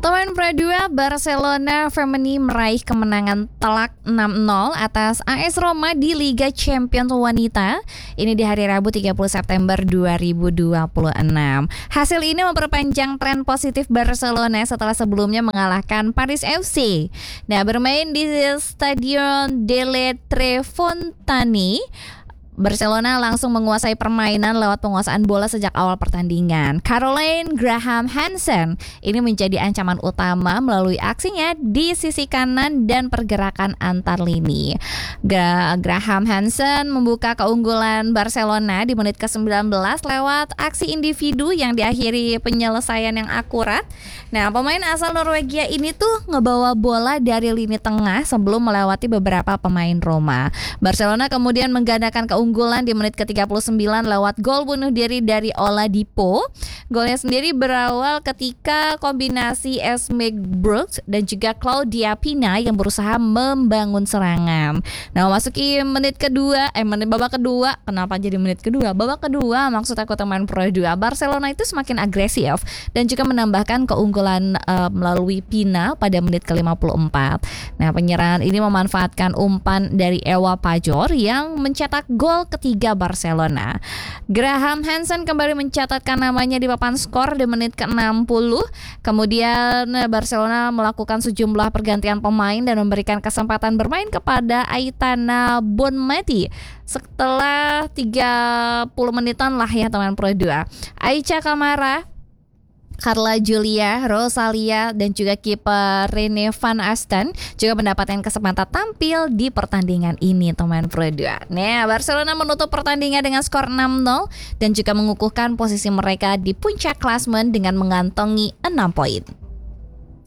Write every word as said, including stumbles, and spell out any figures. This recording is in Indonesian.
Teman Pro dua, Barcelona Femení meraih kemenangan telak enam nol atas A S Roma di Liga Champions Wanita. Ini di hari Rabu tiga puluh September dua ribu dua puluh enam. Hasil ini memperpanjang tren positif Barcelona setelah sebelumnya mengalahkan Paris F C. Nah, bermain di Stadion Delle Tre Fontane, Barcelona langsung menguasai permainan lewat penguasaan bola sejak awal pertandingan. Caroline Graham Hansen ini menjadi ancaman utama melalui aksinya di sisi kanan dan pergerakan antar lini. Gra- Graham Hansen membuka keunggulan Barcelona di menit ke sembilan belas lewat aksi individu yang diakhiri penyelesaian yang akurat. Nah, pemain asal Norwegia ini tuh ngebawa bola dari lini tengah sebelum melewati beberapa pemain Roma. Barcelona kemudian menggandakan keunggulan unggulan di menit ke tiga puluh sembilan lewat gol bunuh diri dari Oladipo. Golnya sendiri berawal ketika kombinasi Esme Brooks dan juga Claudia Pina yang berusaha membangun serangan. Nah, memasuki menit kedua, eh menit babak kedua, kenapa jadi menit kedua? Babak kedua maksud aku teman Pro dua, Barcelona itu semakin agresif dan juga menambahkan keunggulan uh, melalui Pina pada menit ke lima puluh empat. Nah, penyerang ini memanfaatkan umpan dari Ewa Pajor yang mencetak gol ketiga Barcelona. Graham Hansen kembali mencatatkan namanya di papan skor di menit ke enam puluh. Kemudian Barcelona melakukan sejumlah pergantian pemain dan memberikan kesempatan bermain kepada Aitana Bonmati. Setelah tiga puluh menitan lah ya teman Pro dua. Aicha Kamara, Carla Julia, Rosalia, dan juga kiper Rene van Asten juga mendapatkan kesempatan tampil di pertandingan ini teman Pro dua. Nah, Barcelona menutup pertandingan dengan skor enam nol dan juga mengukuhkan posisi mereka di puncak klasemen dengan mengantongi enam poin.